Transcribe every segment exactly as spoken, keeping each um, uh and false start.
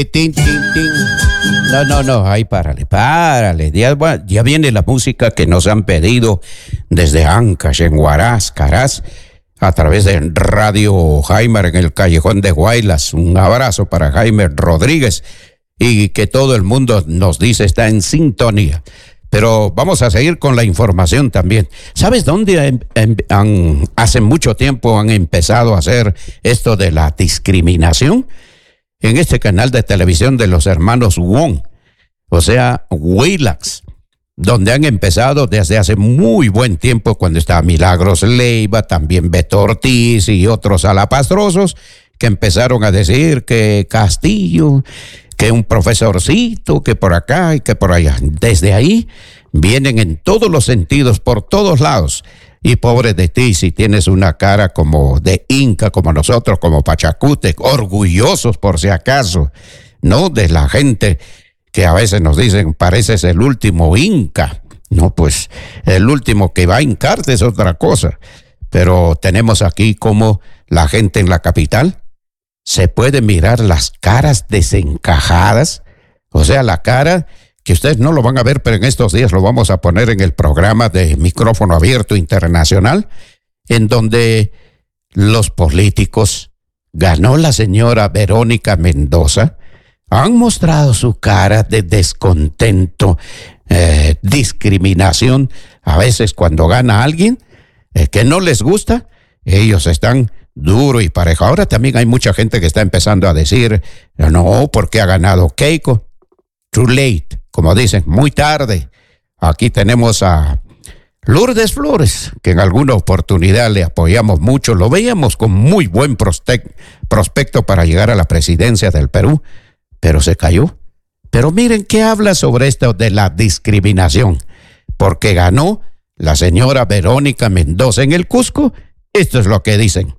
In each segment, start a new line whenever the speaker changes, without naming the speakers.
Tin, tin, tin. No, no, no, ahí párale, párale. Ya, ya viene la música que nos han pedido desde Ancash, en Huaraz, Caraz, a través de Radio Jaime en el Callejón de Guaylas. Un abrazo para Jaime Rodríguez y que todo el mundo nos dice está en sintonía. Pero vamos a seguir con la información también. ¿Sabes dónde han, han, hace mucho tiempo han empezado a hacer esto de la discriminación? En este canal de televisión de los hermanos Wong, o sea, Willax, donde han empezado desde hace muy buen tiempo, cuando estaba Milagros Leiva, también Beto Ortiz y otros alapastrosos, que empezaron a decir que Castillo, que un profesorcito, que por acá y que por allá. Desde ahí vienen en todos los sentidos, por todos lados. Y pobre de ti si tienes una cara como de inca, como nosotros, como Pachacútec, orgullosos por si acaso, ¿no? De la gente que a veces nos dicen, pareces el último inca. No, pues el último que va a hincarte es otra cosa. Pero tenemos aquí como la gente en la capital se puede mirar las caras desencajadas, o sea, la cara que ustedes no lo van a ver, pero en estos días lo vamos a poner en el programa de Micrófono Abierto Internacional, en donde los políticos, ganó la señora Verónica Mendoza, han mostrado su cara de descontento, eh, discriminación. A veces cuando gana alguien eh, que no les gusta, ellos están duro y parejo. Ahora también hay mucha gente que está empezando a decir, no, porque ha ganado Keiko. Too late, como dicen, muy tarde. Aquí tenemos a Lourdes Flores, que en alguna oportunidad le apoyamos mucho, lo veíamos con muy buen prospecto para llegar a la presidencia del Perú, pero se cayó. Pero miren qué habla sobre esto de la discriminación, porque ganó la señora Verónica Mendoza en el Cusco. Esto es lo que dicen.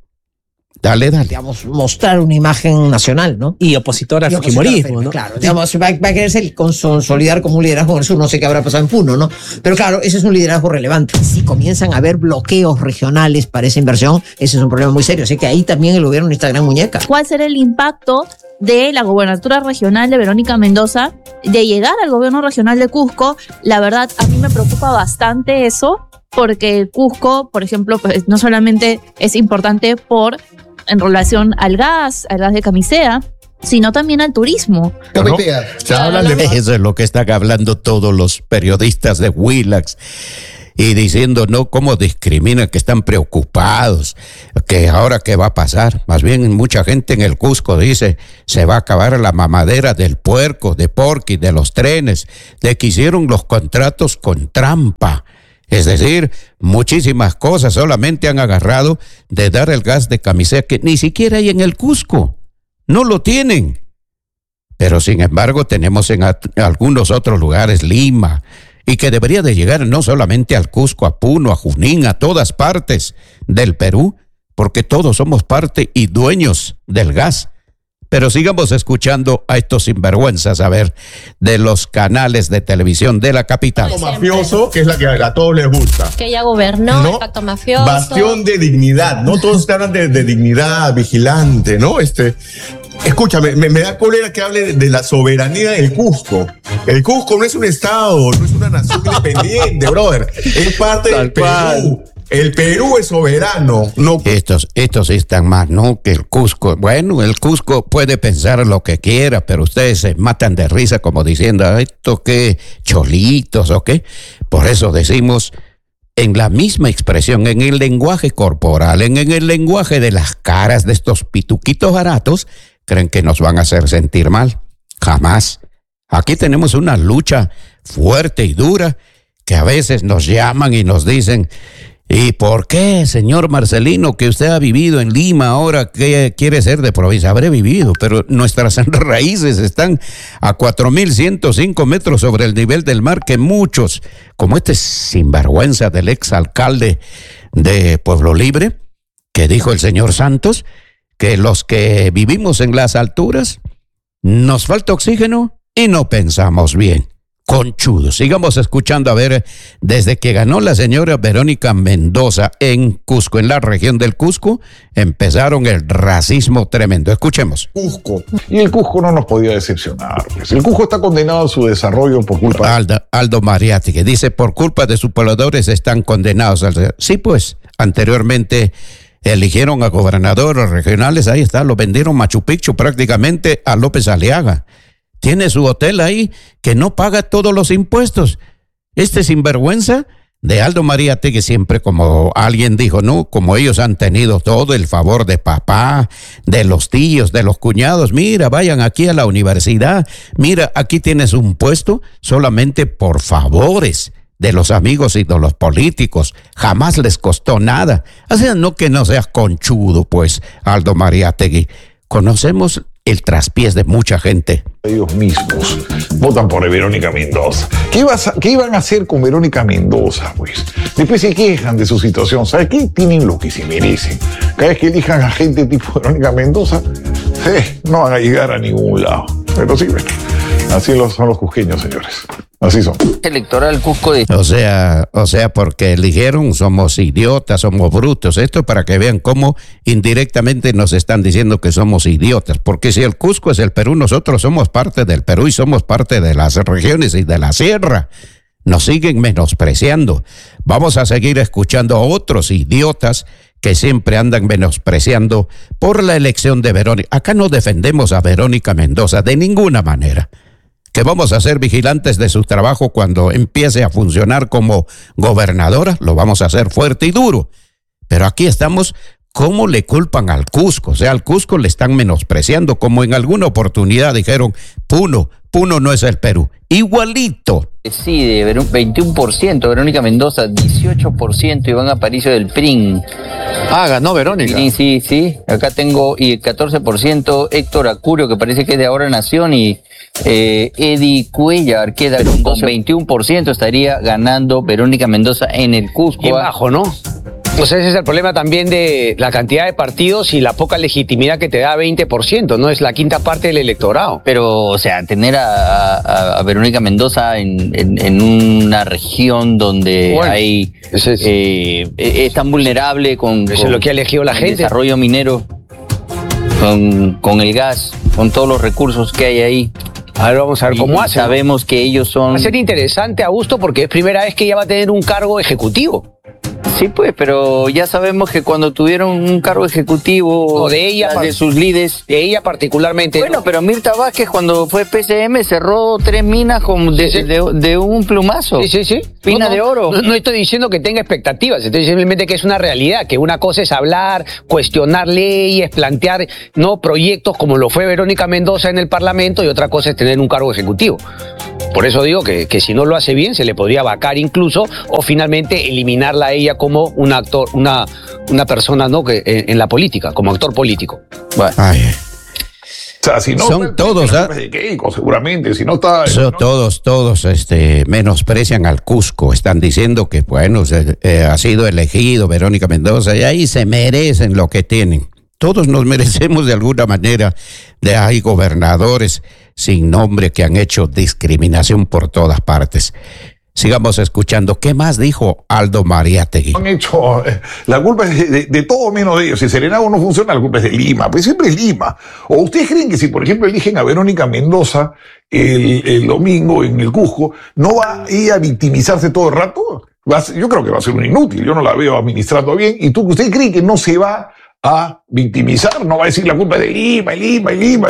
Dale, dale.
Digamos, mostrar una imagen nacional, ¿no?
Y opositor al fujimorismo, ¿no?
Claro, digamos, va, va a quererse consolidar como un liderazgo en el sur, no sé qué habrá pasado en Puno, ¿no? Pero claro, ese es un liderazgo relevante. Si comienzan a haber bloqueos regionales para esa inversión, ese es un problema muy serio. Así que ahí también el gobierno necesita gran muñeca.
¿Cuál será el impacto de la gobernatura regional de Verónica Mendoza de llegar al gobierno regional de Cusco? La verdad, a mí me preocupa bastante eso, porque Cusco, por ejemplo, pues, no solamente es importante por en relación al gas, al gas de camisea, sino también al turismo.
¿No? Se habla de... Eso es lo que están hablando todos los periodistas de Willax y diciendo, no, cómo discriminan, que están preocupados, que ahora qué va a pasar. Más bien mucha gente en el Cusco dice, se va a acabar la mamadera del puerco, de porqui, de los trenes, de que hicieron los contratos con trampa. Es decir, muchísimas cosas solamente han agarrado de dar el gas de camisea que ni siquiera hay en el Cusco. No lo tienen. Pero sin embargo tenemos en a, algunos otros lugares, Lima, y que debería de llegar no solamente al Cusco, a Puno, a Junín, a todas partes del Perú, porque todos somos parte y dueños del gas. Pero sigamos escuchando a estos sinvergüenzas, a ver, de los canales de televisión de la capital.
Mafioso, que es la que a todos les gusta.
Que ella gobernó,
¿no?
El pacto mafioso.
Bastión de dignidad, ¿no? Todos hablan de, de dignidad, vigilante, ¿no? Este, escúchame, me, me da cólera que hable de, de la soberanía del Cusco. El Cusco no es un estado, no es una nación independiente, brother. Es parte Tal del cual. Perú. El Perú es soberano. No.
Estos, estos están más, ¿no? Que el Cusco. Bueno, el Cusco puede pensar lo que quiera, pero ustedes se matan de risa como diciendo, ¿esto qué? ¿Cholitos o qué? Por eso decimos, en la misma expresión, en el lenguaje corporal, en, en el lenguaje de las caras de estos pituquitos baratos, creen que nos van a hacer sentir mal. Jamás. Aquí tenemos una lucha fuerte y dura que a veces nos llaman y nos dicen, ¿y por qué, señor Marcelino, que usted ha vivido en Lima ahora que quiere ser de provincia? Habré vivido, pero nuestras raíces están a cuatro mil ciento cinco metros sobre el nivel del mar, que muchos, como este sinvergüenza del exalcalde de Pueblo Libre, que dijo el señor Santos, que los que vivimos en las alturas nos falta oxígeno y no pensamos bien. conchudos. Sigamos escuchando, a ver, desde que ganó la señora Verónica Mendoza en Cusco, en la región del Cusco, empezaron el racismo tremendo. Escuchemos.
Cusco. Y el Cusco no nos podía decepcionar. Pues. El Cusco está condenado a su desarrollo por culpa de...
Aldo, Aldo Mariatti, que dice, por culpa de sus pobladores están condenados. Al... Sí, pues, anteriormente eligieron a gobernadores regionales, ahí está, lo vendieron Machu Picchu prácticamente a López Aliaga. Tiene su hotel ahí que no paga todos los impuestos. Este sinvergüenza de Aldo Mariatti, que siempre, como alguien dijo, no, como ellos han tenido todo el favor de papá, de los tíos, de los cuñados, mira, vayan aquí a la universidad, mira, aquí tienes un puesto solamente por favores de los amigos y de los políticos, jamás les costó nada. O sea, no que no seas conchudo, pues, Aldo Mariatti. Conocemos el traspiés de mucha gente.
Ellos mismos votan por Verónica Mendoza. ¿Qué, ibas a, ¿Qué iban a hacer con Verónica Mendoza, pues? Después se quejan de su situación. ¿Sabes qué? Tienen lo que se merecen. Cada vez que elijan a gente tipo Verónica Mendoza, eh, no van a llegar a ningún lado. Pero sí, bueno, así son los cusqueños, señores. Así son.
Electoral Cusco de...
O sea, o sea, porque eligieron, somos idiotas, somos brutos. Esto para que vean cómo indirectamente nos están diciendo que somos idiotas. Porque si el Cusco es el Perú, nosotros somos parte del Perú y somos parte de las regiones y de la sierra. Nos siguen menospreciando. Vamos a seguir escuchando a otros idiotas que siempre andan menospreciando por la elección de Verónica. Acá no defendemos a Verónica Mendoza de ninguna manera. Que vamos a ser vigilantes de su trabajo cuando empiece a funcionar como gobernadora, lo vamos a hacer fuerte y duro. Pero aquí estamos, ¿cómo le culpan al Cusco? O sea, al Cusco le están menospreciando, como en alguna oportunidad dijeron, Puno, Puno no es el Perú. Igualito.
Sí, de veintiuno por ciento, Verónica Mendoza, dieciocho por ciento, Iván Aparicio del P R I N.
Ah, ganó Verónica.
Sí, sí, sí. Acá tengo y el catorce por ciento Héctor Acurio, que parece que es de Ahora Nación, y eh, Eddie Cuellar, que con veintiuno por ciento estaría ganando Verónica Mendoza en el Cusco.
Bien bajo, ¿no? Pues ese es el problema también de la cantidad de partidos y la poca legitimidad que te da veinte por ciento, ¿no? Es la quinta parte del electorado.
Pero, o sea, tener a, a, a Verónica Mendoza en, en, en una región donde bueno, hay es, eh, es tan vulnerable con,
eso
con
es lo que ha elegido la
el
gente.
Desarrollo minero, con, con el gas, con todos los recursos que hay ahí.
Ahora vamos a ver cómo hace.
Sabemos que ellos son...
Va a ser interesante, Augusto, porque es primera vez que ella va a tener un cargo ejecutivo.
Sí, pues, pero ya sabemos que cuando tuvieron un cargo ejecutivo
no, de ella,
de sus líderes,
de ella particularmente.
Bueno,
no.
Pero Mirta Vázquez cuando fue P C M cerró tres minas con de, sí, sí. de, de un plumazo.
Sí, sí, sí.
Minas
no, no,
de oro.
No, no estoy diciendo que tenga expectativas, estoy simplemente que es una realidad, que una cosa es hablar, cuestionar leyes, plantear no proyectos como lo fue Verónica Mendoza en el Parlamento, y otra cosa es tener un cargo ejecutivo. Por eso digo que, que si no lo hace bien se le podría vacar incluso, o finalmente eliminarla a ella como un actor, una, una persona no que en, en la política, como actor político.
Bueno. Ay.
O sea, si no,
son pues, todos, ¿ah?
¿eh? Keiko, seguramente, si no está...
Son
no,
todos, todos este, menosprecian al Cusco, están diciendo que, bueno, se, eh, ha sido elegido Verónica Mendoza y ahí se merecen lo que tienen. Todos nos merecemos de alguna manera. De hay gobernadores sin nombre que han hecho discriminación por todas partes. Sigamos escuchando. ¿Qué más dijo Aldo Mariatti?
Han hecho, eh, la culpa es de, de, de todo menos de ellos. Si Serenago no funciona, la culpa es de Lima. Pues siempre es Lima. ¿O ustedes creen que si, por ejemplo, eligen a Verónica Mendoza el, el domingo en el Cusco, no va ella a victimizarse todo el rato? Va a ser, yo creo que va a ser un inútil. Yo no la veo administrando bien. ¿Y tú, usted cree que no se va a victimizar? No va a decir la culpa es de Lima, Lima, Lima.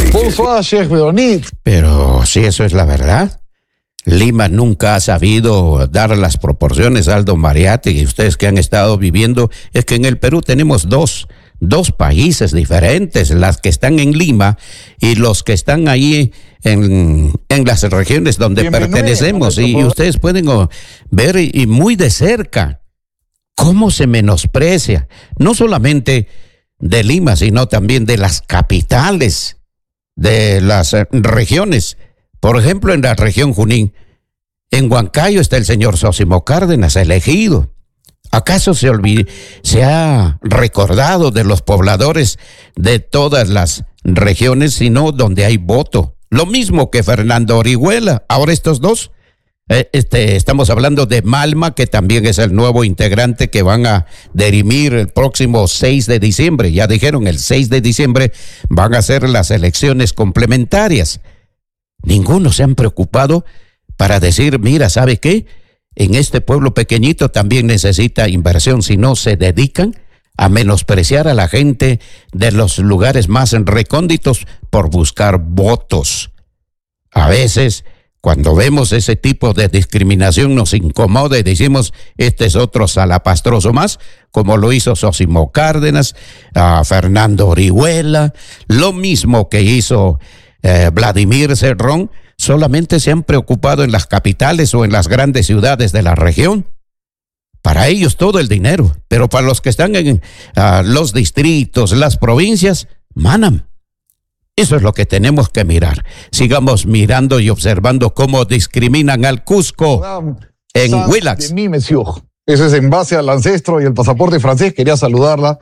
Pero si eso es la verdad. Lima nunca ha sabido dar las proporciones, Aldo Mariatti, y ustedes que han estado viviendo, es que en el Perú tenemos dos, dos países diferentes, las que están en Lima y los que están ahí en, en las regiones donde Bienvenido, pertenecemos, y, y ustedes pueden ver y, y muy de cerca cómo se menosprecia, no solamente de Lima, sino también de las capitales de las regiones. Por ejemplo, en la región Junín, en Huancayo está el señor Sósimo Cárdenas, elegido. ¿Acaso se olvide, se ha recordado de los pobladores de todas las regiones, sino donde hay voto? Lo mismo que Fernando Orihuela. Ahora estos dos Este, estamos hablando de Malma, que también es el nuevo integrante que van a dirimir el próximo seis de diciembre. Ya dijeron, el seis de diciembre van a hacer las elecciones complementarias. Ninguno se han preocupado para decir, mira, ¿sabe qué? En este pueblo pequeñito también necesita inversión, si no se dedican a menospreciar a la gente de los lugares más recónditos por buscar votos. A veces, cuando vemos ese tipo de discriminación, nos incomoda y decimos, este es otro salapastroso más, como lo hizo Sosimo Cárdenas, a Fernando Orihuela, lo mismo que hizo eh, Vladimir Cerrón. Solamente se han preocupado en las capitales o en las grandes ciudades de la región. Para ellos todo el dinero, pero para los que están en uh, los distritos, las provincias, manan. Eso es lo que tenemos que mirar. Sigamos mirando y observando cómo discriminan al Cusco en Willax.
Eso es en base al ancestro y el pasaporte francés. Quería saludarla.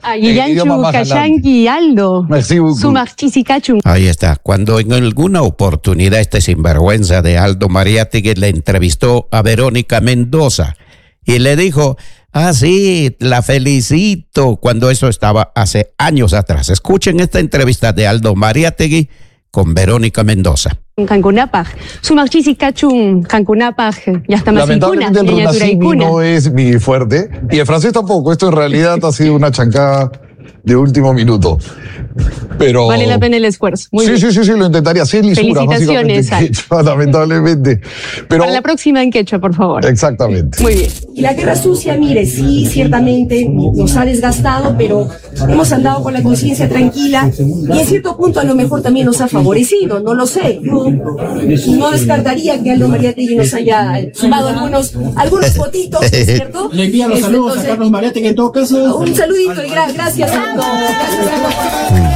Aldo.
Ahí está. Cuando en alguna oportunidad este sinvergüenza de Aldo Mariátegui le entrevistó a Verónica Mendoza y le dijo, ah, sí, la felicito, cuando eso estaba hace años atrás. Escuchen esta entrevista de Aldo Mariátegui con Verónica Mendoza.
Lamentablemente el runasimi no es mi fuerte y el francés tampoco. Esto en realidad ha sido una chancada de último minuto. Pero
vale la pena el esfuerzo. Muy
sí,
bien.
sí, sí, sí, lo intentaría. Hacer lisura,
felicitaciones,
quechua, lamentablemente. Pero
para la próxima en quechua, por favor.
Exactamente.
Muy bien.
Y la guerra sucia, mire, sí, ciertamente nos ha desgastado, pero hemos andado con la conciencia tranquila y en cierto punto a lo mejor también nos ha favorecido, no lo sé. Yo no descartaría que Aldo Mariátegui nos haya sumado algunos, algunos votitos, ¿cierto?
Le envían los saludos Entonces, a Carlos Mariátegui en todo caso.
Un saludito y gra gracias, Aldo. Gracias, Aldo.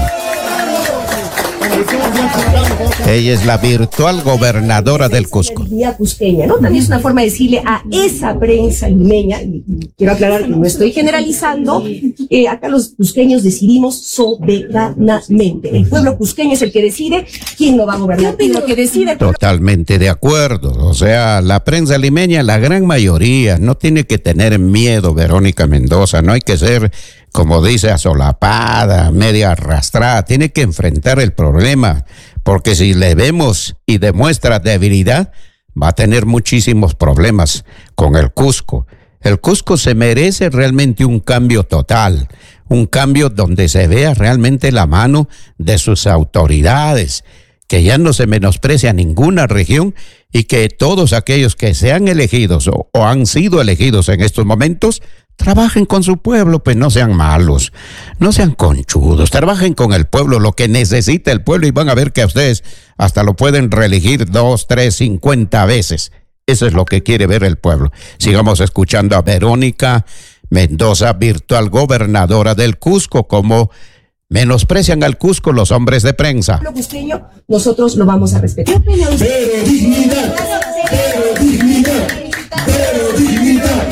Ella es la virtual gobernadora del Cusco.
Cusqueña, ¿no? También es una forma de decirle a esa prensa limeña, y quiero aclarar que no estoy generalizando, eh, acá los cusqueños decidimos soberanamente. El pueblo cusqueño es el que decide quién lo va a gobernar. Y lo que decide.
Totalmente de acuerdo. O sea, la prensa limeña, la gran mayoría, no tiene que tener miedo, Verónica Mendoza. No hay que ser, como dice, asolapada, media arrastrada. Tiene que enfrentar el problema, porque si le vemos y demuestra debilidad, va a tener muchísimos problemas con el Cusco. El Cusco se merece realmente un cambio total, un cambio donde se vea realmente la mano de sus autoridades, que ya no se menosprecia ninguna región y que todos aquellos que sean elegidos o, o han sido elegidos en estos momentos trabajen con su pueblo, pues no sean malos, no sean conchudos, trabajen con el pueblo, lo que necesita el pueblo, y van a ver que a ustedes hasta lo pueden reelegir dos, tres, cincuenta veces. Eso es lo que quiere ver el pueblo. Sigamos escuchando a Verónica Mendoza, virtual gobernadora del Cusco, como menosprecian al Cusco los hombres de prensa.
Lo cusqueño, nosotros lo vamos a respetar.
Pero dignidad, pero dignidad, pero dignidad.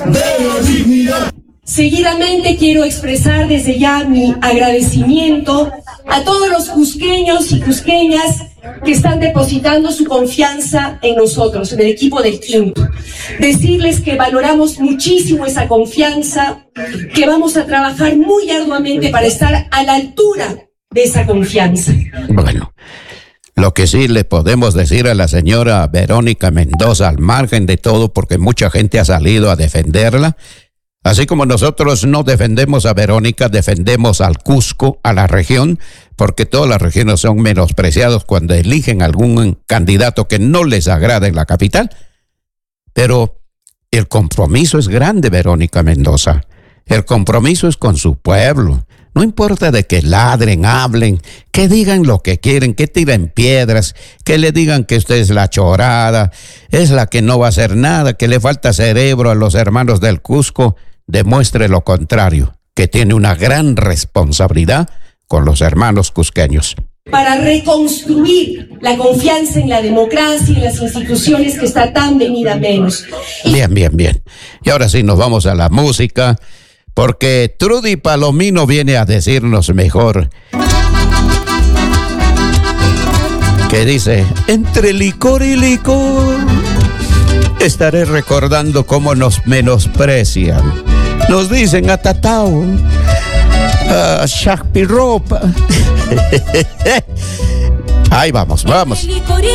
Seguidamente quiero expresar desde ya mi agradecimiento a todos los cusqueños y cusqueñas que están depositando su confianza en nosotros, en el equipo del Quinto. Decirles que valoramos muchísimo esa confianza, que vamos a trabajar muy arduamente para estar a la altura de esa confianza.
Bueno, lo que sí le podemos decir a la señora Verónica Mendoza, al margen de todo, porque mucha gente ha salido a defenderla, así como nosotros no defendemos a Verónica, defendemos al Cusco, a la región, porque todas las regiones son menospreciados cuando eligen algún candidato que no les agrada en la capital. Pero el compromiso es grande, Verónica Mendoza. El compromiso es con su pueblo. No importa de que ladren, hablen, que digan lo que quieren, que tiren piedras, que le digan que usted es la chorada, es la que no va a hacer nada, que le falta cerebro a los hermanos del Cusco. Demuestre lo contrario, que tiene una gran responsabilidad con los hermanos cusqueños.
Para reconstruir la confianza en la democracia y en las instituciones que está tan venida menos.
Bien, bien, bien. Y ahora sí nos vamos a la música, porque Trudy Palomino viene a decirnos mejor. Que dice, entre licor y licor, estaré recordando cómo nos menosprecian. Nos dicen atatao, a Shakpiropa. Ahí vamos, vamos.